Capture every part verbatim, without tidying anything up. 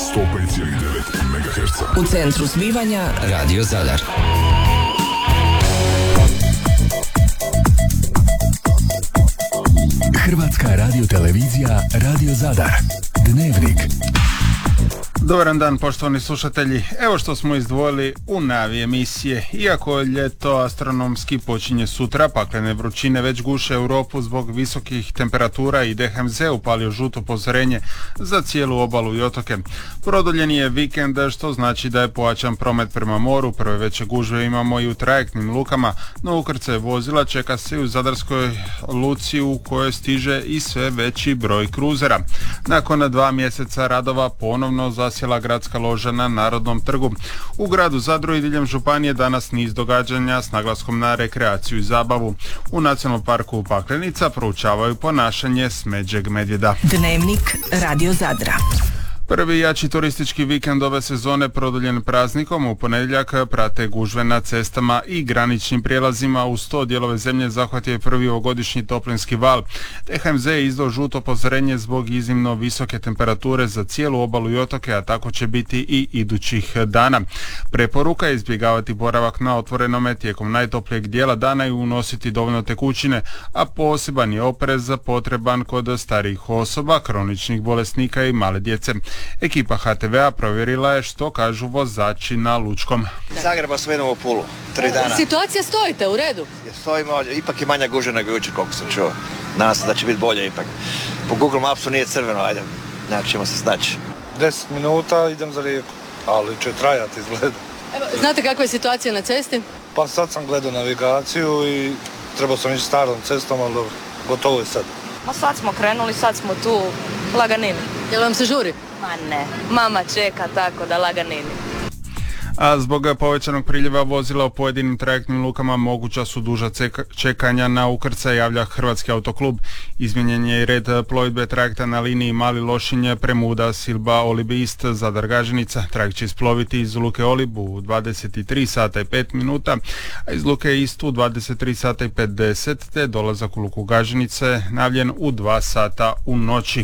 sto pet zarez devet megaherca. U centru zbivanja Radio Zadar. Hrvatska radiotelevizija Radio Zadar. Dnevnik. Dobar dan, poštovani slušatelji. Evo što smo izdvojili u najavi emisije. Iako ljeto astronomski počinje sutra, paklene vrućine već guše Europu zbog visokih temperatura i D H M Z upalio žuto upozorenje za cijelu obalu i otoke. Produljen je vikend, što znači da je pojačan promet prema moru. Prve veće gužve imamo i u trajektnim lukama, no ukrcaj vozila čeka se i u Zadarskoj luci u kojoj stiže i sve veći broj kruzera. Nakon dva mjeseca radova ponovno zasjela gradska loža na Narodnom trgu. U gradu Zadru i diljem županije danas niz događanja s naglaskom na rekreaciju i zabavu. U Nacionalnom parku Paklenica proučavaju ponašanje smeđeg medvjeda. Dnevnik Radio Zadra. Prvi jači turistički vikend ove sezone produljen praznikom u ponedjeljak prate gužve na cestama i graničnim prijelazima. U sto dijelove zemlje zahvatio je prvi ovogodišnji toplinski val. D H M Z je izdao žuto upozorenje zbog iznimno visoke temperature za cijelu obalu i otoke, a tako će biti i idućih dana. Preporuka je izbjegavati boravak na otvorenome tijekom najtoplijeg dijela dana i unositi dovoljno tekućine, a poseban je oprez potreban kod starijih osoba, kroničnih bolesnika i male djece. Ekipa H T V-a provjerila je što kažu vozači na Lučkom. Zagreba smo jednom u Pulu, tri dana. Situacija stojite, u redu? Ja stojimo, ipak je manja gužva nego jučer, koliko sam čuo. Nadam se da će biti bolje ipak. Po Google Mapsu nije crveno, ajde, nekako ćemo se snaći. Deset minuta idem za Rijeku, ali će trajati izgleda. Evo, znate kakva je situacija na cesti? Pa sad sam gledao navigaciju i trebao sam ići starom cestom, ali dobro, gotovo je sad. Ma sad smo krenuli, sad smo tu, laganini. Jel vam se žuri? Ma ne, mama čeka tako da laganini. A zbog povećanog priljeva vozila u pojedinim trajektnim lukama moguća su duža čekanja na ukrcaj, javlja Hrvatski autoklub. Izmijenjen je i red plovidbe trajekta na liniji Mali Lošinj, Premuda, Silba, Olib Ist, Zadar Gaženica. Trajekt će isploviti iz luke Olib u dvadeset tri sata i pet minuta, a iz luke Ist u dvadeset tri sata i pedeset, te dolazak u luku Gaženice navljen u dva sata u noći.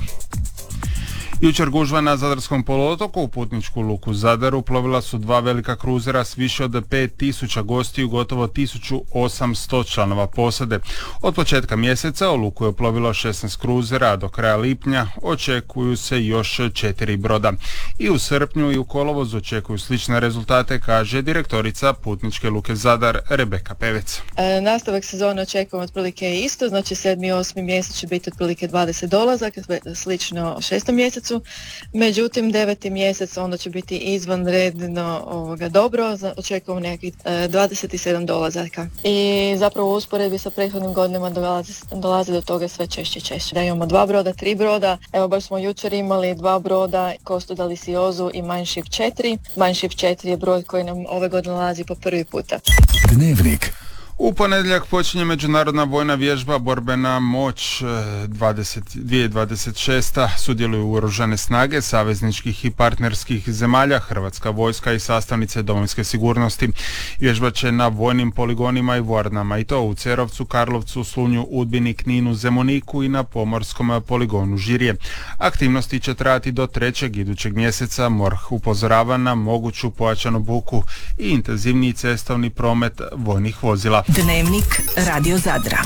Jučer gužva na Zadarskom poluotoku. U putničku luku Zadaru plovila su dva velika kruzera s više od pet tisuća gostiju, gotovo tisuću osamsto članova posade. Od početka mjeseca u luku je plovilo šesnaest kruzera, a do kraja lipnja očekuju se još četiri broda. I u srpnju i u kolovozu očekuju slične rezultate, kaže direktorica putničke luke Zadar Rebeka Pevec. E, nastavak sezone očekujemo otprilike isto, znači sedmi i osmi mjesec će biti otprilike dvadeset dolazaka, slično šestom mjesecu. Međutim, deveti mjesec onda će biti izvanredno ovoga dobro, očekujemo nekakvih e, dvadeset sedam dolazaka. I zapravo u usporedbi sa prethodnim godinama dolazi, dolazi do toga sve češće i češće. Da imamo dva broda, tri broda, evo baš smo jučer imali dva broda, Costa Delicioso i Mein Schiff četiri. Mein Schiff četiri je brod koji nam ove godine dolazi po prvi puta. Dnevnik. U ponedjeljak počinje međunarodna vojna vježba Borbena moć dvadeset, dvije tisuće dvadeset šest. Sudjeluju oružane snage savezničkih i partnerskih zemalja, Hrvatska vojska i sastavnice domovinske sigurnosti. Vježba će na vojnim poligonima i vojarnama, i to u Cerovcu, Karlovcu, Slunju, Udbini, Kninu, Zemuniku i na pomorskom poligonu Žirje. Aktivnosti će trajati do trećeg idućeg mjeseca. MORH upozorava na moguću pojačanu buku i intenzivniji cestovni promet vojnih vozila. Dnevnik Radio Zadra.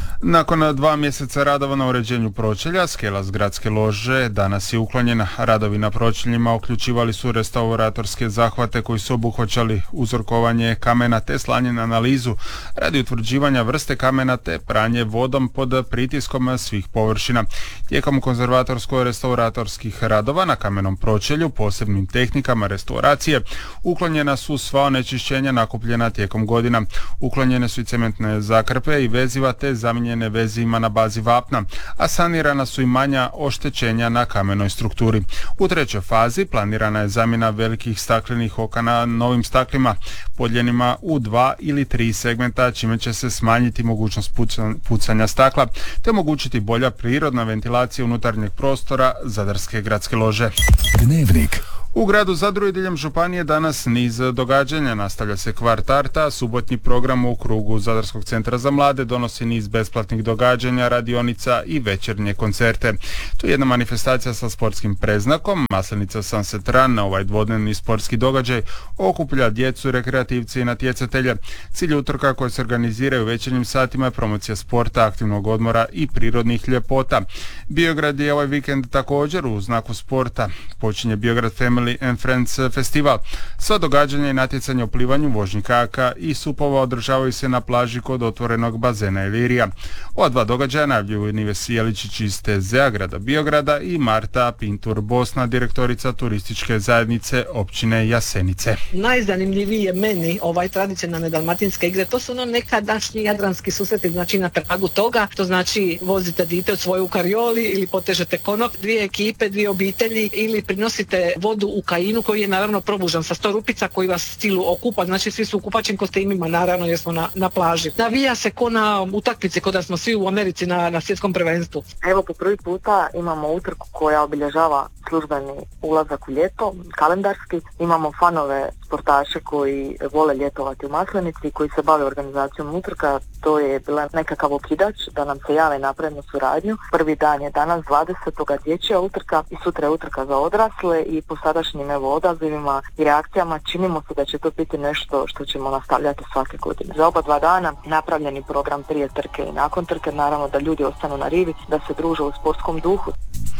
Nakon dva mjeseca radova na uređenju pročelja, skela s gradske lože danas je uklonjena. Radovi na pročeljima uključivali su restauratorske zahvate koji su obuhvaćali uzorkovanje kamena te slanje na analizu radi utvrđivanja vrste kamena te pranje vodom pod pritiskom svih površina. Tijekom konzervatorsko-restauratorskih radova na kamenom pročelju posebnim tehnikama restauracije uklonjena su sva onečišćenja nakupljena tijekom godina. Uklonjene su i cementne zakrpe i veziva te zamijenjene vezima na bazi vapna, a sanirana su i manja oštećenja na kamenoj strukturi. U trećoj fazi planirana je zamjena velikih staklenih okana novim staklima, podijeljenima u dva ili tri segmenta, čime će se smanjiti mogućnost pucanja stakla, te omogućiti bolja prirodna ventilacija unutarnjeg prostora Zadarske gradske lože. Dnevnik. U gradu Zadru i diljem županije danas niz događanja. Nastavlja se kvart arta, subotnji program u krugu Zadarskog centra za mlade donosi niz besplatnih događanja, radionica i večernje koncerte. Tu je jedna manifestacija sa sportskim preznakom, Maslenica Sunset Run, ovaj dvodnevni sportski događaj okuplja djecu, rekreativci i natjecatelje. Cilj utrka koje se organiziraju u večernjim satima je promocija sporta, aktivnog odmora i prirodnih ljepota. Biograd je ovaj vikend također u znaku sporta. Počinje Biograd Family and Friends festival. Sva događanja i natjecanja u plivanju, vožnji kajaka i supova održavaju se na plaži kod otvorenog bazena Ilirija. Ova dva događaja najavljuju Nives Jeličić iz T Z-a grada Biograda i Marta Pintur Bosna, direktorica turističke zajednice općine Jasenice. Najzanimljivije meni ovaj tradicionalne dalmatinske igre, to su ono nekadašnji jadranski susreti, znači na tragu toga, to znači vozite dite u svoju karioli ili potežete konop, dvije ekipe, dvije obitelji ili prinosite vodu u kajinu koji je naravno probužan sa sto rupica koji vas stilu okupa, znači svi su u kupačim kostimima naravno jer smo na, na plaži. Navija se ko na utakmici, ko da smo svi u Americi na, na svjetskom prvenstvu. Evo po prvi puta imamo utrku koja obilježava službeni ulazak u ljeto, kalendarski. Imamo fanove sportaše koji vole ljetovati u Maslenici, koji se bave organizacijom utrka. To je bila nekakav okidač da nam se jave napravimo suradnju. Prvi dan je danas dvadesetog dječja utrka i sutra je utrka za odrasle i po sadašnjim evo odazivima i reakcijama činimo se da će to biti nešto što ćemo nastavljati svake godine. Za oba dva dana napravljeni program prije trke i nakon trke, naravno da ljudi ostanu na rivi, da se druže u sportskom duhu.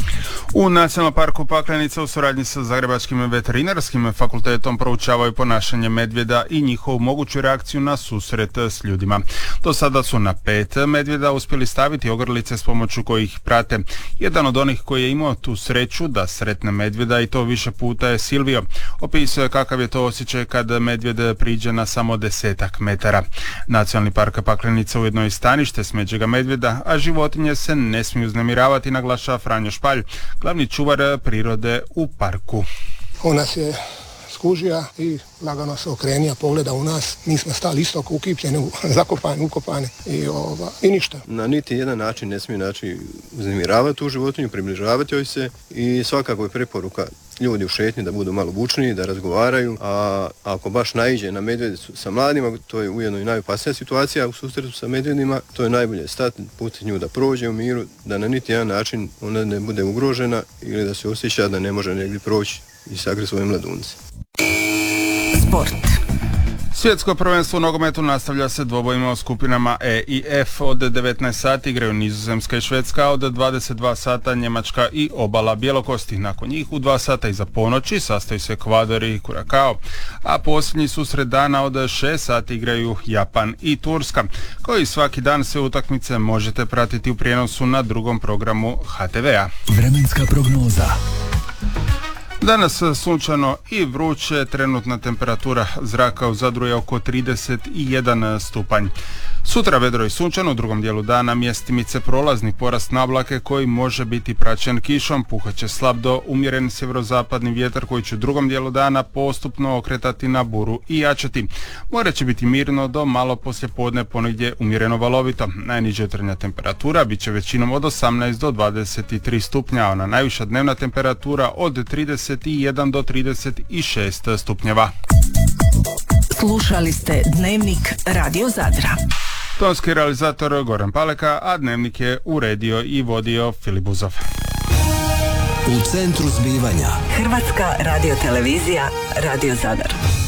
U Nacionalnom parku Paklenica u suradnji sa Zagrebačkim veterinarskim fakultetom proučavaju ponašanje medvjeda i njihovu moguću reakciju na susret s ljudima. Do sada su na pet medvjeda uspjeli staviti ogrlice s pomoću kojih prate. Jedan od onih koji je imao tu sreću da sretne medvjeda i to više puta je Silvio. Opisuje kakav je to osjećaj kad medvjed priđe na samo desetak metara. Nacionalni park Paklenica ujedno je stanište smeđega medvjeda, a životinje se ne smiju uznemiravati, naglašava Franjo Špalj, glavni čuvar prirode u parku. On nas je skužija i lagano se okrenija, pogleda u nas, mi smo stali isto ukipljeni, zakopani, ukopani i, ova, i ništa. Na niti jedan način ne smije znači uznemiravati tu životinju, približavati joj se i svakako je preporuka ljudi u šetnji da budu malo bučniji, da razgovaraju, a ako baš naiđe na medvjede sa mladima, to je ujedno i najopasnija situacija u susretu sa medvjedima, to je najbolje stati, pustiti nju da prođe u miru, da na niti jedan način ona ne bude ugrožena ili da se osjeća da ne može negdje proći i sakriti svoje mladunce. Sport. Svjetsko prvenstvo u nogometu nastavlja se dvobojima u skupinama E i F. Od devetnaest sati igraju Nizozemska i Švedska, od dvadeset dva sata Njemačka i Obala Bjelokosti. Nakon njih u dva sata iza ponoći sastaju se Ekvador i Kurakao, a posljednji susret dana od šest sati igraju Japan i Turska. Koji svaki dan sve utakmice možete pratiti u prijenosu na drugom programu H T V-a. Vremenska prognoza. Danas sunčano i vruće, trenutna temperatura zraka u Zadru je oko trideset jedan stupanj. Sutra vedro i sunčano, u drugom dijelu dana mjestimice prolazni porast nablake koji može biti praćen kišom, puhaće slab do umjeren sjeverozapadni vjetar koji će u drugom dijelu dana postupno okretati na buru i jačati. More će biti mirno do malo poslje podne, ponegdje umjereno valovito. Najniža jutarnja temperatura bit će većinom od osamnaest do dvadeset tri stupnja, a ona najviša dnevna temperatura od trideset jedan do trideset šest stupnjeva. Slušali ste Dnevnik Radio Zadra. Tonski realizator Goran Paleka, a Dnevnik je uredio i vodio Filip Buzov. U centru zbivanja Hrvatska radiotelevizija Radio Zadar.